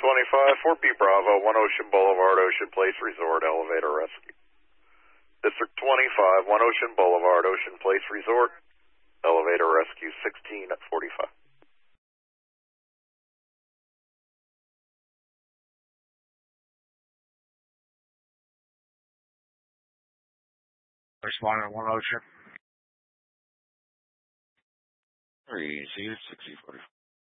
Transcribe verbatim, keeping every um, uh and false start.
twenty-five, four P Bravo, one Ocean Boulevard, Ocean Place Resort, elevator rescue. District twenty-five, one Ocean Boulevard, Ocean Place Resort, elevator rescue, sixteen forty-five. Responding one Ocean. three Z sixty forty.